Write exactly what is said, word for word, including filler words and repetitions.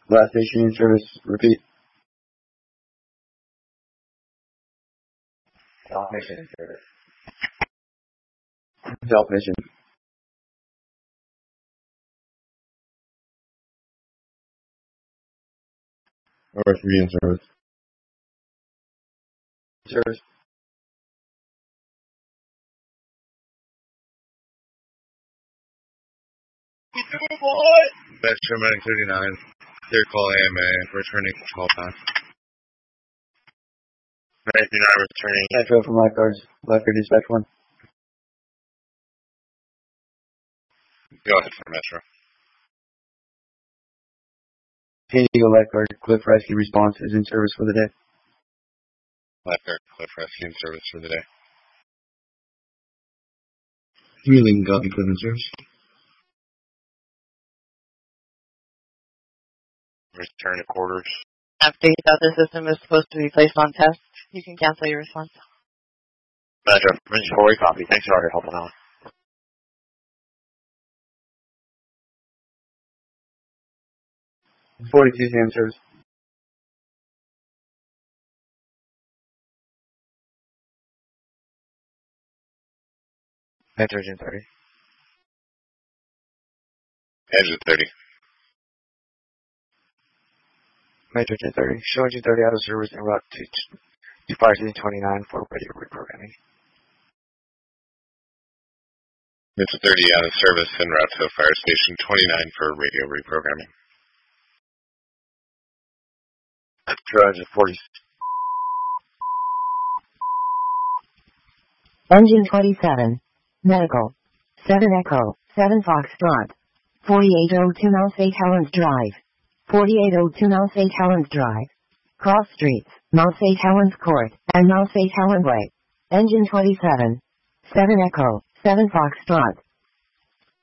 Last station in service. Repeat. South Mission in service. South Mission. North three in service. Service. Metro Medic thirty-nine. Third call A M A. Returning call back. Medic thirty-nine returning. Metro from lifeguards. Lifeguard dispatch one. Go ahead for Metro. San Diego lifeguard. Cliff Rescue response is in service for the day. Lifeguard Cliff Rescue in service for the day. Wheeling, copy, Cliff in service. Return to quarters. Update that the system is supposed to be placed on test. You can cancel your response. Metro, Rinse Corey, copy. Thanks for your help on that. forty-two Sam service. Metro Engine thirty. Engine thirty. Metro Engine thirty. Show Engine thirty out of service en route to, to Fire Station twenty-nine for radio reprogramming. Metro thirty out of service en route to Fire Station twenty-nine for radio reprogramming. Metro Engine forty. Engine twenty-seven. Medical. seven Echo. seven Foxtrot. forty-eight oh two Mount Saint Helens Drive. forty-eight oh two Mount Saint Helens Drive. Cross streets, Mount Saint Helens Court, and Mount Saint Helens Way. Engine twenty-seven. seven Echo. seven Foxtrot.